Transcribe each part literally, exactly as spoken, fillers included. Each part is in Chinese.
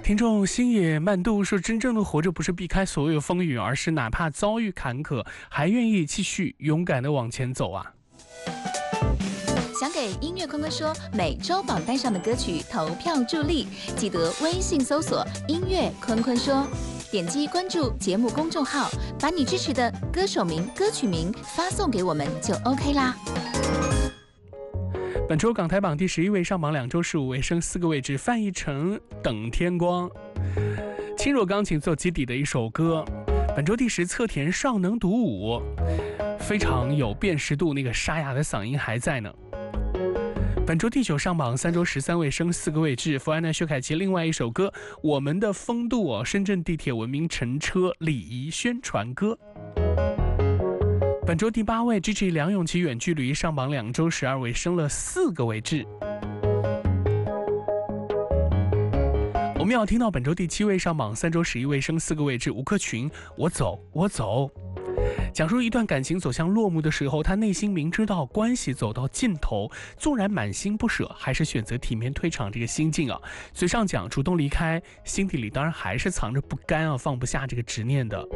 听众星野慢度说，真正的活着不是避开所有风雨，而是哪怕遭遇坎坷，还愿意继续勇敢地往前走啊。 想给音乐坤坤说每周榜单上的歌曲投票助力，记得微信搜索音乐坤坤说，点击关注节目公众号，把你支持的歌手名、歌曲名发送给我们就 OK 啦。 本周港台榜第十一位上榜两周十五位，升四个位置，范逸臣《等天光》，轻弱钢琴做基底的一首歌。本周第十，侧田尚能独舞，非常有辨识度，那个沙哑的嗓音还在呢。本周第九上榜三周十三位，升四个位置，弗安娜薛凯琪另外一首歌《我们的风度》哦，深圳地铁文明乘车礼仪宣传歌。本周第八位 G G 梁咏琪远距离上榜两周十二位，升了四个位置。我们要听到本周第七位上榜三周十一位，升四个位置，吴克群我走我走。讲述一段感情走向落幕的时候，他内心明知道关系走到尽头，纵然满心不舍，还是选择体面退场。这个心境啊，嘴上讲主动离开，心底里当然还是藏着不甘啊，放不下这个执念的。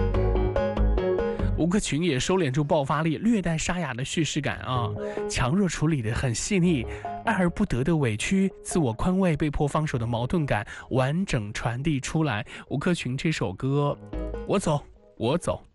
吴克群也收敛住爆发力，略带沙哑的叙事感啊，强弱处理得很细腻，爱而不得的委屈，自我宽慰，被迫放手的矛盾感，完整传递出来。吴克群这首歌，我走我走。